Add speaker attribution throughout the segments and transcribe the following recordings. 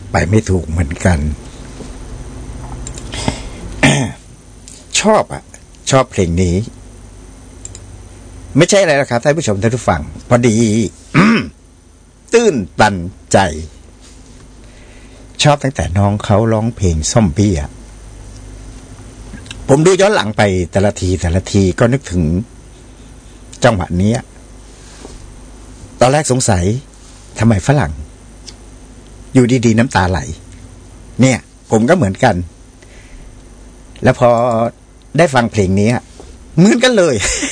Speaker 1: ไปไม่ถูกเหมือนกัน ชอบเพลงนี้ไม่ใช่อะไรหรอกครับท่านผู้ชมท่านผู้ฟังพอดี ตื้นตันใจชอบตั้งแต่น้องเขาร้องเพลงซ่อมบี้อ่ะผมดูย้อนหลังไปแต่ละทีก็นึกถึงจังหวะนี้ตอนแรกสงสัยทำไมฝรั่งอยู่ดีๆน้ำตาไหลเนี่ยผมก็เหมือนกันแล้วพอได้ฟังเพลงนี้เหมือนกันเลย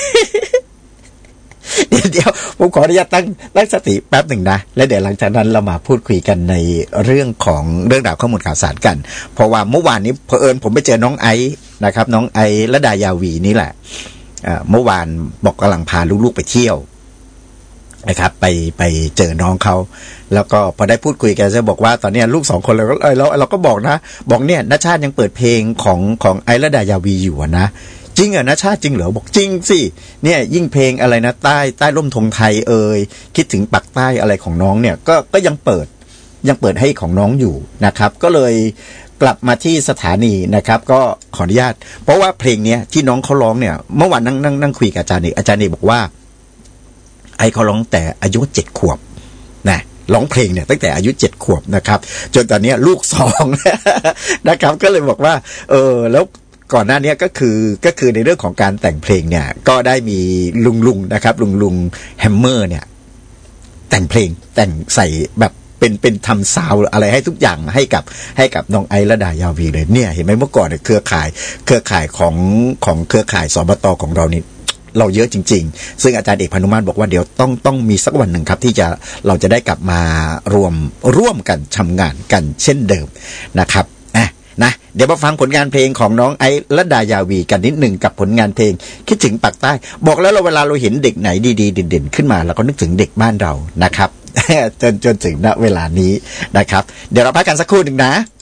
Speaker 1: เดี๋ยวผมขออนุญาตตั้งสติแป๊บหนึ่งนะแล้วเดี๋ยวหลังจากนั้นเรามาพูดคุยกันในเรื่องของเรื่องราวข้อมูลข่าวสารกันเพราะว่าเมื่อวานนี้เผอิญผมไปเจอน้องไอซ์นะครับน้องไอซ์ระดายาวีนี่แหละเมื่อวานบอกกำลังพาลูกๆไปเที่ยวนะครับไปเจอน้องเขาแล้วก็พอได้พูดคุยกันจะบอกว่าตอนนี้ลูก2คนเราก็บอกนะบอกเนี่ยณชาติยังเปิดเพลงของไอซ์ระดายาวีอยู่นะจริงเหรอนะชาติจริงเหรอบอกจริงสิเนี่ยยิ่งเพลงอะไรนะใต้ร่มธงไทยคิดถึงปักใต้อะไรของน้องเนี่ยก็ยังเปิดให้ของน้องอยู่นะครับก็เลยกลับมาที่สถานีนะครับก็ขออนุญาตเพราะว่าเพลงนี้ที่น้องเขาร้องเนี่ยเมื่อวานนั่งคุยกับอาจารย์เอกบอกว่าไอเขาร้องแต่อายุ7 ขวบนะร้องเพลงเนี่ยตั้งแต่อายุ7 ขวบนะครับจนตอนนี้ลูก2 นะครับก็เลยบอกว่าแล้วก่อนหน้านี้ก็คือในเรื่องของการแต่งเพลงเนี่ยก็ได้มีลุงนะครับลุงแฮมเมอร์เนี่ยแต่งเพลงแต่งใส่แบบเป็นทำซาวอะไรให้ทุกอย่างให้กับน้องไอซ์ระดายาวีเลยเนี่ยเห็นไหมเมื่อก่อนเนี่ยเครือข่ายของเครือข่ายสบต.ของเรานี่เราเยอะจริงๆซึ่งอาจารย์เอกพานุมาตรบอกว่าเดี๋ยวต้องมีสักวันหนึ่งครับที่เราจะได้กลับมาร่วมกันทำงานกันเช่นเดิมนะครับนะเดี๋ยวมาฟังผลงานเพลงของน้องไอซ์ระดายาวีกันนิดหนึ่งกับผลงานเพลงคิดถึงปากใต้บอกแล้วเวลาเราเห็นเด็กไหนดีๆเด่นๆขึ้นมาเราก็นึกถึงเด็กบ้านเรานะครับ จนถึงณเวลานี้นะครับเดี๋ยวเราพักกันสักครู่หนึ่งนะ